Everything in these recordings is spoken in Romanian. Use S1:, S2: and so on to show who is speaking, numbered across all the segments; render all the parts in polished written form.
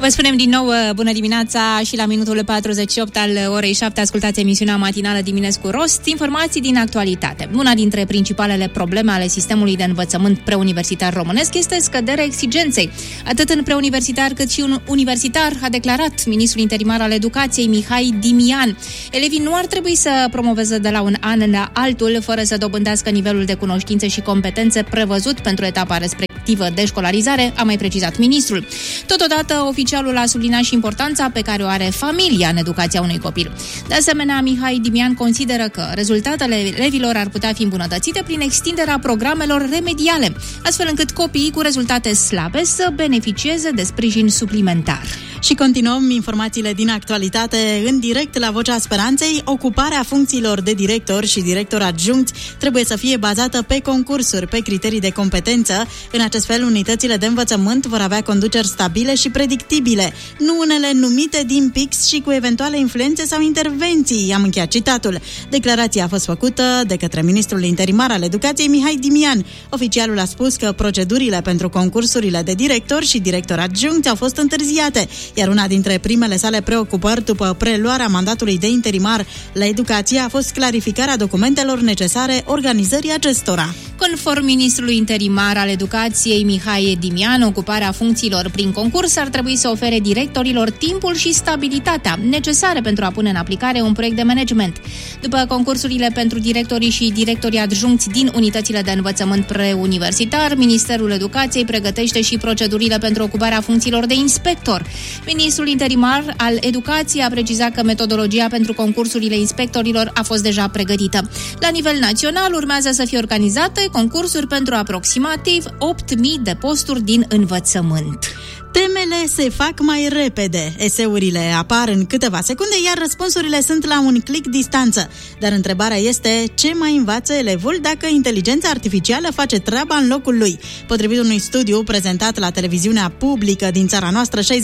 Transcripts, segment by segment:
S1: Vă spunem din nou bună dimineața și la minutul 48 al orei 7 ascultați emisiunea matinală Diminescu Rost, informații din actualitate. Una dintre principalele probleme ale sistemului de învățământ preuniversitar românesc este scăderea exigenței. Atât în preuniversitar cât și în universitar, a declarat ministrul interimar al educației Mihai Dimian. Elevii nu ar trebui să promoveze de la un an la altul fără să dobândească nivelul de cunoștințe și competențe prevăzut pentru etapa respectivă de școlarizare, a mai precizat ministrul. Totodată, oficialul a subliniat și importanța pe care o are familia în educația unui copil. De asemenea, Mihai Dimian consideră că rezultatele elevilor ar putea fi îmbunătățite prin extinderea programelor remediale, astfel încât copiii cu rezultate slabe să beneficieze de sprijin suplimentar.
S2: Și continuăm informațiile din actualitate în direct la Vocea Speranței. Ocuparea funcțiilor de director și director adjuncți trebuie să fie bazată pe concursuri, pe criterii de competență. În acest fel, unitățile de învățământ vor avea conduceri stabile și predictibile, nu unele numite din pix și cu eventuale influențe sau intervenții. Am încheiat citatul. Declarația a fost făcută de către ministrul interimar al educației Mihai Dimian. Oficialul a spus că procedurile pentru concursurile de director și director adjuncți au fost întârziate, iar una dintre primele sale preocupări după preluarea mandatului de interimar la educație a fost clarificarea documentelor necesare organizării acestora.
S1: Conform ministrului interimar al educației Mihai Dimian, ocuparea funcțiilor prin concurs ar trebui să ofere directorilor timpul și stabilitatea necesare pentru a pune în aplicare un proiect de management. După concursurile pentru directorii și directorii adjuncți din unitățile de învățământ preuniversitar, Ministerul Educației pregătește și procedurile pentru ocuparea funcțiilor de inspector. Ministrul interimar al educației a precizat că metodologia pentru concursurile inspectorilor a fost deja pregătită. La nivel național urmează să fie organizate concursuri pentru aproximativ 8.000 de posturi din învățământ.
S2: Temele se fac mai repede, eseurile apar în câteva secunde, iar răspunsurile sunt la un click distanță. Dar întrebarea este, ce mai învață elevul dacă inteligența artificială face treaba în locul lui? Potrivit unui studiu prezentat la televiziunea publică din țara noastră, 66%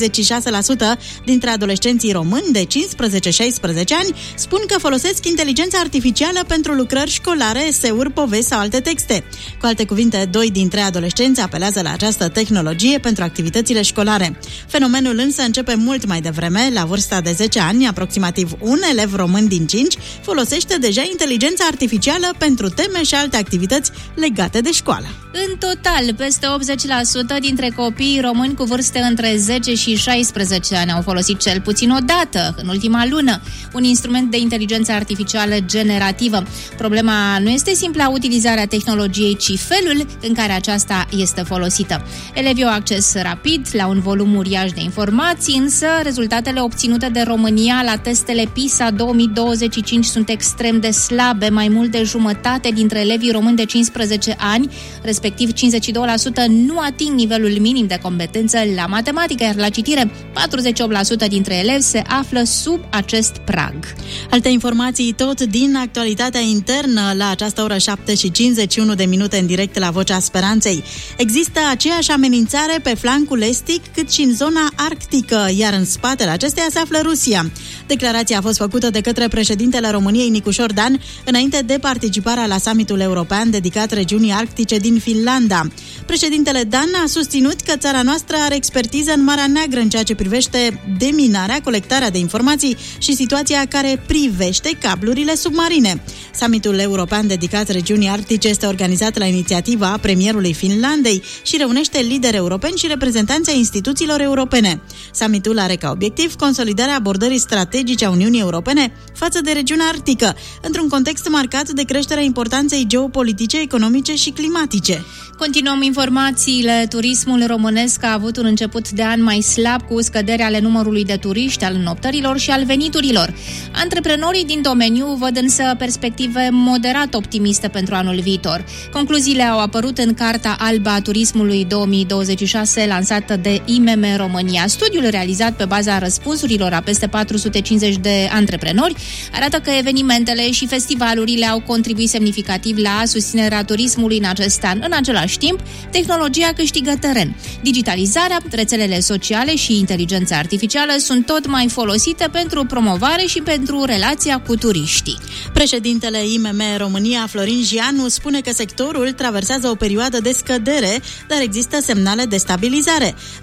S2: dintre adolescenții români de 15-16 ani spun că folosesc inteligența artificială pentru lucrări școlare, eseuri, povesti sau alte texte. Cu alte cuvinte, 2 dintre adolescenți apelează la această tehnologie pentru activitățile școlare. Fenomenul însă începe mult mai devreme, la vârsta de 10 ani, aproximativ un elev român din 5 folosește deja inteligența artificială pentru teme și alte activități legate de școală.
S1: În total, peste 80% dintre copiii români cu vârste între 10 și 16 ani au folosit cel puțin o dată, în ultima lună, un instrument de inteligență artificială generativă. Problema nu este simpla utilizarea tehnologiei, ci felul în care aceasta este folosită. Elevii au acces rapid la un volum uriaș de informații, însă rezultatele obținute de România la testele PISA 2025 sunt extrem de slabe. Mai mult de jumătate dintre elevii români de 15 ani, respectiv 52%, nu ating nivelul minim de competență la matematică, iar la citire 48% dintre elevi se află sub acest prag.
S2: Alte informații tot din actualitatea internă la această oră 7 și 51 de minute în direct la Vocea Speranței. Există aceeași amenințare pe flancul estic cât și în zona arctică, iar în spatele acesteia se află Rusia. Declarația a fost făcută de către președintele României, Nicușor Dan, înainte de participarea la summitul european dedicat regiunii arctice din Finlanda. Președintele Dan a susținut că țara noastră are expertiză în Marea Neagră în ceea ce privește deminarea, colectarea de informații și situația care privește cablurile submarine. Summitul european dedicat regiunii arctice este organizat la inițiativa premierului Finlandei și reunește lideri europeni și reprezentanții ai instituțiilor europene. Summitul are ca obiectiv consolidarea abordării strategice a Uniunii Europene față de regiunea arctică, într-un context marcat de creșterea importanței geopolitice, economice și climatice.
S1: Continuăm informațiile. Turismul românesc a avut un început de an mai slab, cu scăderea ale numărului de turiști, al înoptărilor și al veniturilor. Antreprenorii din domeniu văd însă perspective moderat optimiste pentru anul viitor. Concluziile au apărut în Carta Albă a Turismului 2026, lansată de IMM România. Studiul realizat pe baza răspunsurilor a peste 450 de antreprenori arată că evenimentele și festivalurile au contribuit semnificativ la susținerea turismului în acest an. În același timp, tehnologia câștigă teren. Digitalizarea, rețelele sociale și inteligența artificială sunt tot mai folosite pentru promovare și pentru relația cu turiștii.
S2: Președintele IMM România, Florin Gianu, spune că sectorul traversează o perioadă de scădere, dar există semnale de stabilizare.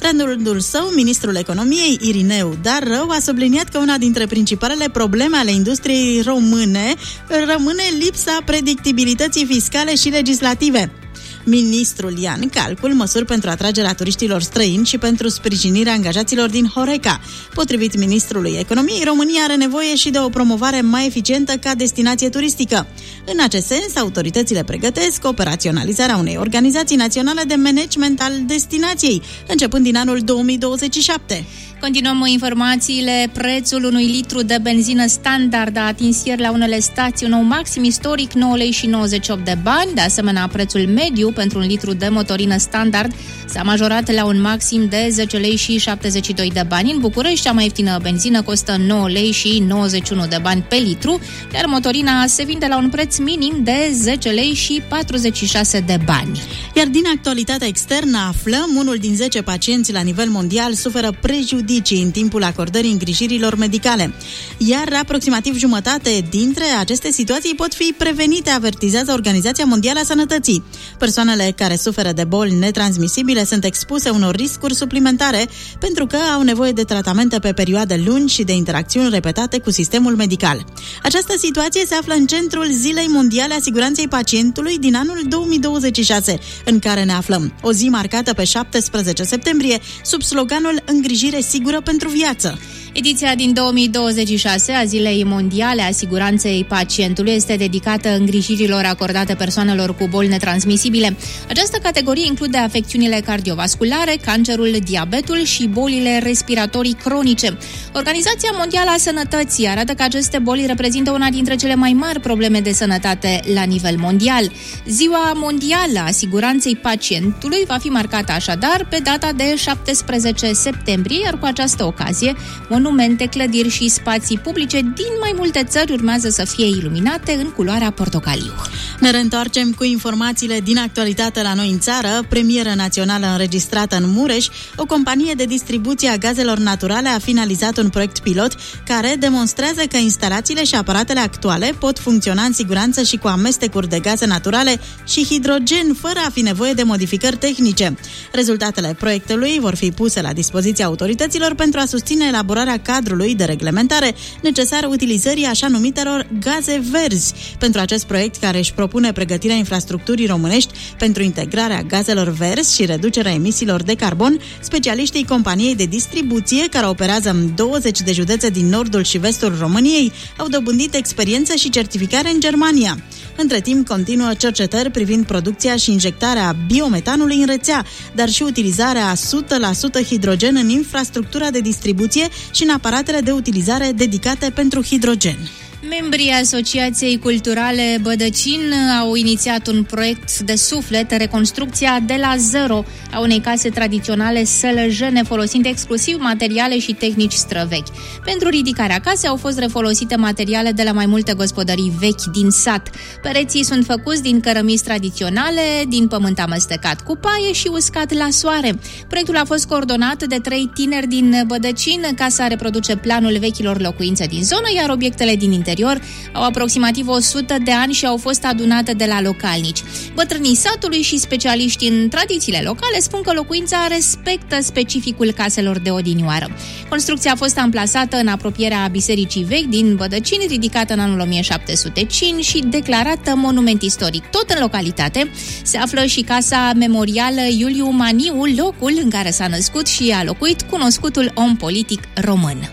S2: La rândul său, ministrul economiei, Irineu Darău, a subliniat că una dintre principalele probleme ale industriei române rămâne lipsa predictibilității fiscale și legislative. Ministrul ia în calcul măsuri pentru atragerea turiștilor străini și pentru sprijinirea angajaților din Horeca. Potrivit ministrului economiei, România are nevoie și de o promovare mai eficientă ca destinație turistică. În acest sens, autoritățile pregătesc operaționalizarea unei organizații naționale de management al destinației, începând din anul 2027.
S1: Continuăm informațiile. Prețul unui litru de benzină standard a atins ieri la unele stații un nou maxim istoric, 9 lei și 98 de bani. De asemenea, prețul mediu pentru un litru de motorină standard s-a majorat la un maxim de 10 lei și 72 de bani. În București, cea mai ieftină benzină costă 9 lei și 91 de bani pe litru, iar motorina se vinde la un preț minim de 10 lei și 46 de bani.
S2: Iar din actualitatea externă aflăm, unul din 10 pacienți la nivel mondial suferă prejudicii în timpul acordării îngrijirilor medicale. Iar aproximativ jumătate dintre aceste situații pot fi prevenite, avertizează Organizația Mondială a Sănătății. Persoanele care suferă de boli netransmisibile sunt expuse unor riscuri suplimentare pentru că au nevoie de tratamente pe perioade lungi și de interacțiuni repetate cu sistemul medical. Această situație se află în centrul Zilei Mondiale a Siguranței Pacientului din anul 2026, în care ne aflăm. O zi marcată pe 17 septembrie sub sloganul Îngrijire sigură pentru viață.
S1: Ediția din 2026 a Zilei Mondiale a Siguranței Pacientului este dedicată îngrijirilor acordate persoanelor cu boli netransmisibile. Această categorie include afecțiunile cardiovasculare, cancerul, diabetul și bolile respiratorii cronice. Organizația Mondială a Sănătății arată că aceste boli reprezintă una dintre cele mai mari probleme de sănătate la nivel mondial. Ziua Mondială a Siguranței Pacientului va fi marcată așadar pe data de 17 septembrie, iar cu această ocazie, monumente, clădiri și spații publice din mai multe țări urmează să fie iluminate în culoarea portocaliu.
S2: Ne reîntoarcem cu informațiile din actualitate la noi în țară. Premieră națională înregistrată în Mureș, o companie de distribuție a gazelor naturale a finalizat un proiect pilot care demonstrează că instalațiile și aparatele actuale pot funcționa în siguranță și cu amestecuri de gaze naturale și hidrogen, fără a fi nevoie de modificări tehnice. Rezultatele proiectului vor fi puse la dispoziția autorităților pentru a susține elaborarea cadrului de reglementare necesar utilizării așa numitelor gaze verzi. Pentru acest proiect, care își propune pregătirea infrastructurii românești pentru integrarea gazelor verzi și reducerea emisiilor de carbon, specialiștii companiei de distribuție, care operează în 20 de județe din nordul și vestul României, au dobândit experiență și certificare în Germania. Între timp, continuă cercetări privind producția și injectarea biometanului în rețea, dar și utilizarea 100% hidrogen în infrastructura de distribuție și în aparatele de utilizare dedicate pentru hidrogen.
S1: Membrii Asociației Culturale Bădăcin au inițiat un proiect de suflet, reconstrucția de la zero a unei case tradiționale sălăjene, folosind exclusiv materiale și tehnici străvechi. Pentru ridicarea casei au fost refolosite materiale de la mai multe gospodării vechi din sat. Pereții sunt făcuți din cărămizi tradiționale, din pământ amestecat cu paie și uscat la soare. Proiectul a fost coordonat de 3 tineri din Bădăcin. Casa reproduce planul vechilor locuințe din zonă, iar obiectele din interior au aproximativ 100 de ani și au fost adunate de la localnici. Bătrânii satului și specialiști în tradițiile locale spun că locuința respectă specificul caselor de odinioară. Construcția a fost amplasată în apropierea bisericii vechi din Bădăcin, ridicată în anul 1705 și declarată monument istoric. Tot în localitate se află și casa memorială Iuliu Maniu, locul în care s-a născut și a locuit cunoscutul om politic român.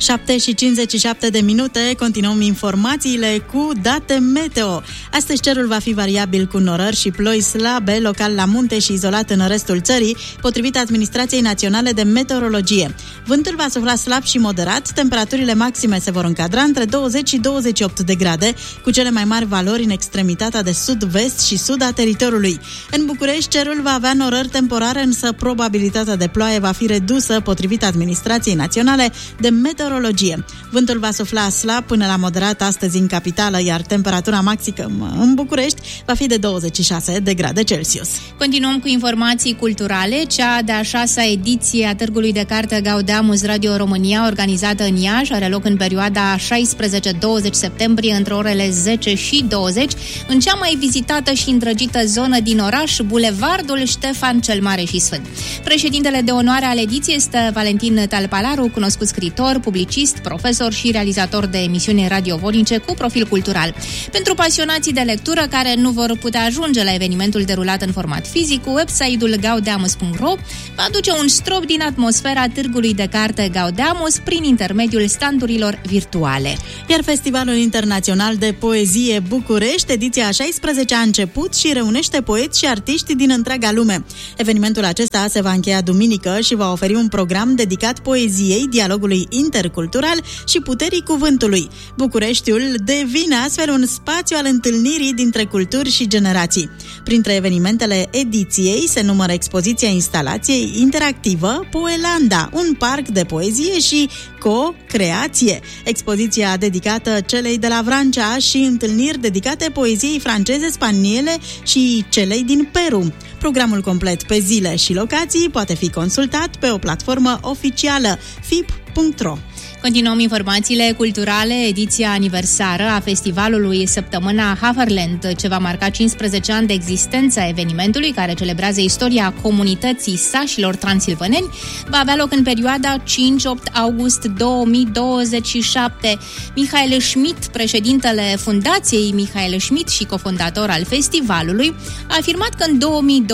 S2: 7:57 de minute, continuăm informațiile cu date meteo. Astăzi cerul va fi variabil cu norări și ploi slabe, local la munte și izolat în restul țării, potrivit Administrației Naționale de Meteorologie. Vântul va sufla slab și moderat, temperaturile maxime se vor încadra între 20 și 28 de grade, cu cele mai mari valori în extremitatea de sud-vest și sud a teritoriului. În București, cerul va avea norări temporare, însă probabilitatea de ploaie va fi redusă, potrivit Administrației Naționale de Meteorologie. meteorologie. Vântul va sufla slab până la moderat astăzi în capitală, iar temperatura maximă în București va fi de 26 de grade Celsius.
S1: Continuăm cu informații culturale. Cea de-a 6-a ediție a Târgului de Carte Gaudeamus Radio România, organizată în Iași, are loc în perioada 16-20 septembrie, între orele 10 și 20, în cea mai vizitată și îndrăgită zonă din oraș, Bulevardul Ștefan cel Mare și Sfânt. Președintele de onoare al ediției este Valentin Talpalaru, cunoscut scriitor, publicist, profesor și realizator de emisiuni radiofonice cu profil cultural. Pentru pasionații de lectură care nu vor putea ajunge la evenimentul derulat în format fizic, website-ul gaudeamus.ro va aduce un strop din atmosfera Târgului de Carte Gaudeamus prin intermediul standurilor virtuale.
S2: Iar Festivalul Internațional de Poezie București, ediția 16, a început și reunește poeți și artiști din întreaga lume. Evenimentul acesta se va încheia duminică și va oferi un program dedicat poeziei, dialogului intercultural și puterii cuvântului. Bucureștiul devine astfel un spațiu al întâlnirii dintre culturi și generații. Printre evenimentele ediției se numără expoziția instalației interactivă Poelanda, un parc de poezie și co-creație, expoziția dedicată celei de la Vrancea și întâlniri dedicate poeziei franceze, spaniele și celei din Peru. Programul complet pe zile și locații poate fi consultat pe o platformă oficială fip.ro.
S1: Continuăm informațiile culturale. Ediția aniversară a festivalului Săptămâna Haverland, ce va marca 15 ani de existență a evenimentului, care celebrează istoria comunității sașilor transilvaneni, va avea loc în perioada 5-8 august 2027. Michael Schmidt, președintele Fundației Michael Schmidt și cofondator al festivalului, a afirmat că în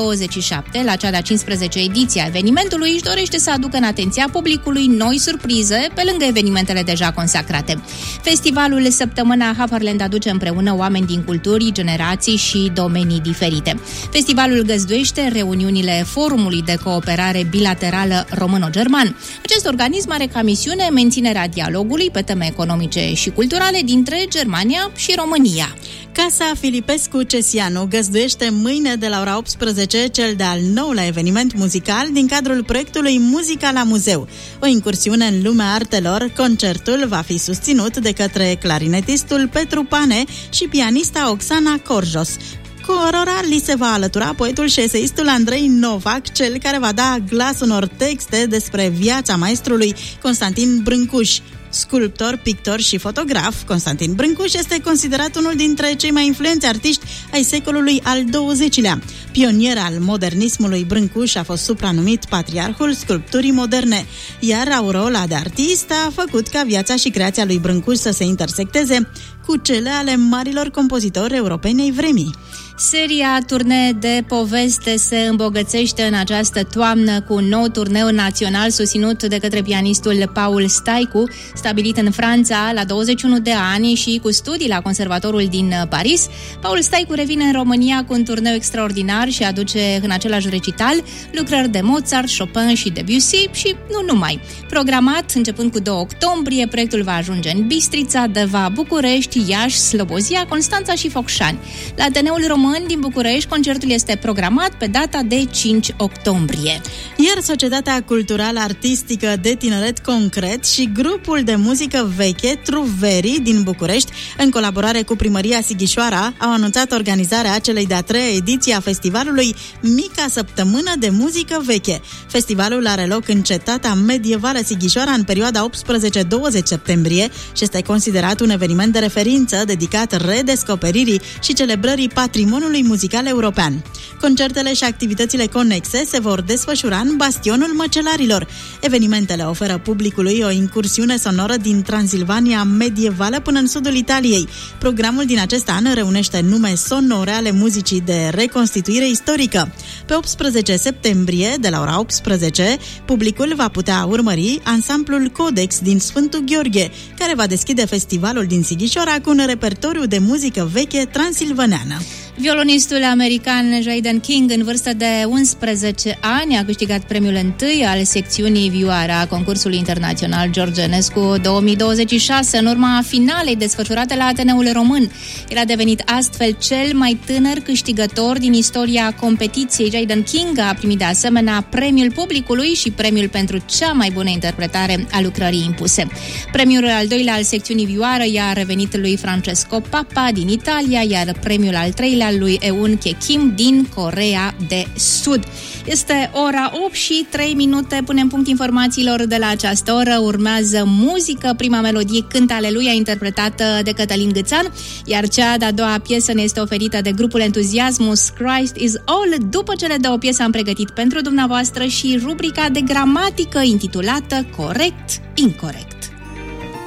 S1: 2027, la cea de-a 15-a ediție a evenimentului, își dorește să aducă în atenția publicului noi surprize pe lângă evenimentele deja consacrate. Festivalul Săptămâna Haverland aduce împreună oameni din culturi, generații și domenii diferite. Festivalul găzduiește reuniunile Forumului de Cooperare Bilaterală Româno-German. Acest organism are ca misiune menținerea dialogului pe teme economice și culturale dintre Germania și România.
S2: Casa Filipescu Cesianu găzduiește mâine de la ora 18 cel de-al 9-lea eveniment muzical din cadrul proiectului Muzica la Muzeu. O incursiune în lumea artelor. Concertul va fi susținut de către clarinetistul Petru Pane și pianista Oxana Corjos, cărora li se va alătura poetul și eseistul Andrei Novac, cel care va da glas unor texte despre viața maestrului Constantin Brâncuș. Sculptor, pictor și fotograf, Constantin Brâncuș este considerat unul dintre cei mai influenți artiști ai secolului al XX-lea. Pionier al modernismului, Brâncuș a fost supranumit patriarhul sculpturii moderne, iar aureola de artist a făcut ca viața și creația lui Brâncuș să se intersecteze cu cele ale marilor compozitori europeni ai vremii.
S1: Seria Turnee de Poveste se îmbogățește în această toamnă cu un nou turneu național susținut de către pianistul Paul Staicu, stabilit în Franța la 21 de ani și cu studii la Conservatorul din Paris. Paul Staicu revine în România cu un turneu extraordinar și aduce în același recital lucrări de Mozart, Chopin și Debussy și nu numai. Programat începând cu 2 octombrie, proiectul va ajunge în Bistrița, Deva, București, Iași, Slobozia, Constanța și Focșani. La Ateneul Român din București, concertul este programat pe data de 5 octombrie.
S2: Iar Societatea Culturală Artistică de Tineret Concret și grupul de muzică veche Truveri din București, în colaborare cu Primăria Sighișoara, au anunțat organizarea celei de-a 3-a ediție a festivalului Mica Săptămână de Muzică Veche. Festivalul are loc în cetatea medievală Sighișoara în perioada 18-20 septembrie și este considerat un eveniment de referință dedicat redescoperirii și celebrării patrimoniului muzical european. Concertele și activitățile conexe se vor desfășura în Bastionul Măcelarilor. Evenimentele oferă publicului o incursiune sonoră din Transilvania medievală până în sudul Italiei. Programul din acest an reunește nume sonore ale muzicii de reconstituire istorică. Pe 18 septembrie, de la ora 18, publicul va putea urmări ansamblul Codex din Sfântul Gheorghe, care va deschide festivalul din Sighișoara cu un repertoriu de muzică veche transilvaneană.
S1: Violonistul american Jaden King, în vârstă de 11 ani, a câștigat premiul întâi al secțiunii vioară a concursului internațional George Enescu 2026, în urma finalei desfășurate la Ateneul Român. El a devenit astfel cel mai tânăr câștigător din istoria competiției. Jaden King a primit de asemenea premiul publicului și premiul pentru cea mai bună interpretare a lucrării impuse. Premiul al doilea al secțiunii vioară i-a revenit lui Francesco Papa din Italia, iar premiul al treilea lui Eun Kye Kim din Coreea de Sud. Este ora 8 și 3 minute. Punem punct informațiilor de la această oră. Urmează muzică. Prima melodie, Cânt Aleluia, interpretată de Cătălin Gâțan, iar cea de-a doua piesă ne este oferită de grupul Entuziasmus, Christ is All. După cele două piese am pregătit pentru dumneavoastră și rubrica de gramatică intitulată Corect, Incorect.